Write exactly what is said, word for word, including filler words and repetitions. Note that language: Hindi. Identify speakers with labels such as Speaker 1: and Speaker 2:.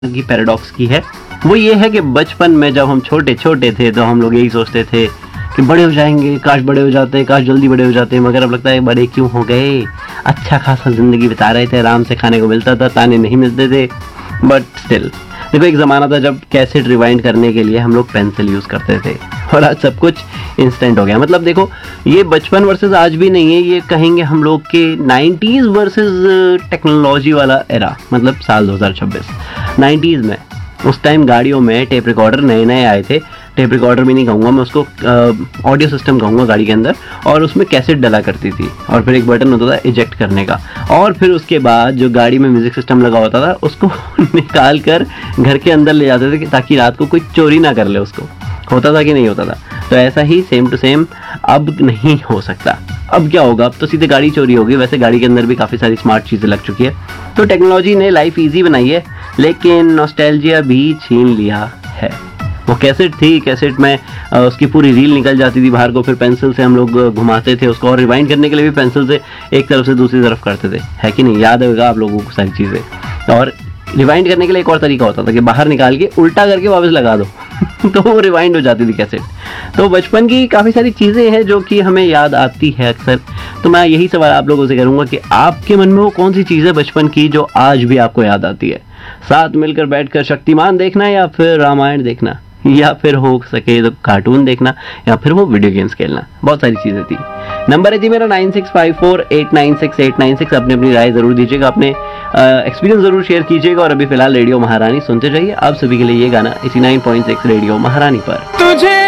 Speaker 1: की पैराडॉक्स की है वो ये है कि बचपन में जब हम छोटे छोटे थे तो हम लोग यही सोचते थे कि बड़े हो जाएंगे, काश बड़े हो जाते, काश जल्दी बड़े हो जाते, मगर अब लगता है बड़े क्यों हो गए। अच्छा खासा जिंदगी बिता रहे थे, आराम से खाने को मिलता था, ताने नहीं मिलते थे, बट स्टिल देखो एक ज़माना था जब कैसेट रिवाइंड करने के लिए हम लोग पेंसिल यूज़ करते थे और आज सब कुछ इंस्टेंट हो गया। मतलब देखो ये बचपन वर्सेस आज भी नहीं है, ये कहेंगे हम लोग के नाइन्टीज़ वर्सेस टेक्नोलॉजी वाला एरा, मतलब साल दो हज़ार छब्बीस। नाइन्टीज़ में उस टाइम गाड़ियों में टेप रिकॉर्डर नए नए आए थे, टेप रिकॉर्डर भी नहीं कहूँगा मैं उसको, ऑडियो सिस्टम कहूँगा गाड़ी के अंदर, और उसमें कैसेट डला करती थी और फिर एक बटन होता था इजेक्ट करने का, और फिर उसके बाद जो गाड़ी में म्यूजिक सिस्टम लगा होता था उसको निकाल कर घर के अंदर ले जाते थे ताकि रात को कोई चोरी ना कर ले उसको। होता था कि नहीं होता था? तो ऐसा ही सेम टू सेम अब नहीं हो सकता। अब क्या होगा, अब तो सीधे गाड़ी चोरी होगी। वैसे गाड़ी के अंदर भी काफ़ी सारी स्मार्ट चीज़ें लग चुकी है, तो टेक्नोलॉजी ने लाइफ इजी बनाई है, लेकिन नॉस्टैल्जिया भी छीन लिया है। वो कैसेट थी, कैसेट में उसकी पूरी रील निकल जाती थी बाहर को, फिर पेंसिल से हम लोग घुमाते थे उसको, और रिवाइंड करने के लिए भी पेंसिल से एक तरफ से दूसरी तरफ करते थे, है कि नहीं? याद होगा आप लोगों को सारी चीज़ें। और रिवाइंड करने के लिए एक और तरीका होता था कि बाहर निकाल के उल्टा करके वापस लगा दो तो वो रिवाइंड हो जाती थी कैसेट। तो बचपन की काफ़ी सारी चीज़ें हैं जो कि हमें याद आती है अक्सर। तो मैं यही सवाल आप लोगों से करूँगा कि आपके मन में वो कौन सी चीज़ है बचपन की जो आज भी आपको याद आती है? साथ मिलकर बैठकर शक्तिमान देखना, या फिर रामायण देखना, या फिर हो सके तो कार्टून देखना, या फिर वो वीडियो गेम्स खेलना। बहुत सारी चीज़ें थी। नंबर है जी मेरा nine six five four eight nine six eight nine six. अपने अपनी राय ज़रूर दीजिएगा, अपने एक्सपीरियंस ज़रूर शेयर कीजिएगा। और अभी फिलहाल रेडियो महारानी सुनते जाइए। आप सभी के लिए ये गाना eighty nine point six radio महारानी पर। तुझे